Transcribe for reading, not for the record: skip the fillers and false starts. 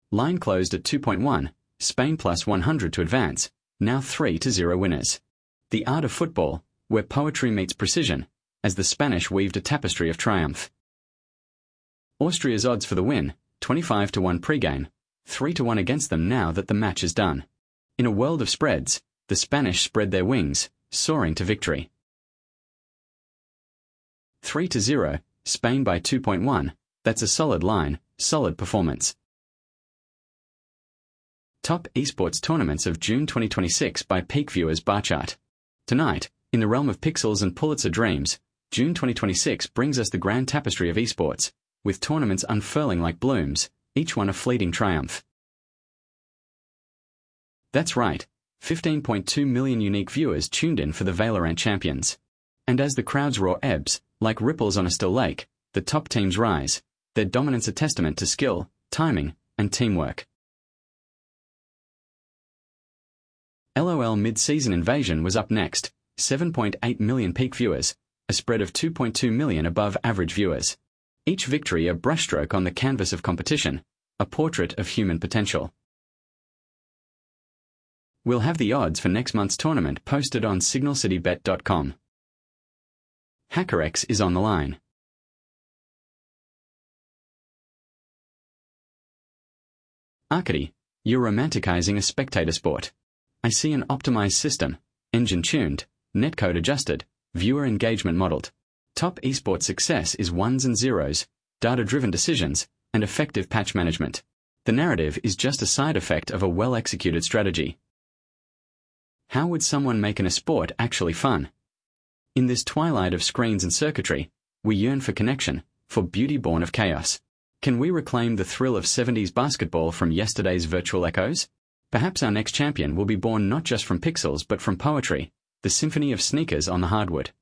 Line closed at 2.1, Spain plus 100 to advance, now 3-0 winners. The art of football, where poetry meets precision, as the Spanish weaved a tapestry of triumph. Austria's odds for the win, 25-1 pre-game, 3-1 against them now that the match is done. In a world of spreads, the Spanish spread their wings, soaring to victory. 3-0, Spain by 2.1, that's a solid line, solid performance. Top esports tournaments of June 2026 by Peak Viewers bar chart. Tonight, in the realm of pixels and Pulitzer dreams, June 2026 brings us the grand tapestry of esports, with tournaments unfurling like blooms, each one a fleeting triumph. That's right, 15.2 million unique viewers tuned in for the Valorant champions. And as the crowd's roar ebbs, like ripples on a still lake, the top teams rise, their dominance a testament to skill, timing, and teamwork. LOL Mid-Season Invasion was up next, 7.8 million peak viewers, a spread of 2.2 million above average viewers. Each victory a brushstroke on the canvas of competition, a portrait of human potential. We'll have the odds for next month's tournament posted on signalcitybet.com. HackerX is on the line. Arcady, you're romanticizing a spectator sport. I see an optimized system, engine-tuned, netcode adjusted, viewer engagement modeled. Top esports success is ones and zeros, data-driven decisions, and effective patch management. The narrative is just a side effect of a well-executed strategy. How would someone making a sport actually fun? In this twilight of screens and circuitry, we yearn for connection, for beauty born of chaos. Can we reclaim the thrill of 70s basketball from yesterday's virtual echoes? Perhaps our next champion will be born not just from pixels but from poetry, the symphony of sneakers on the hardwood.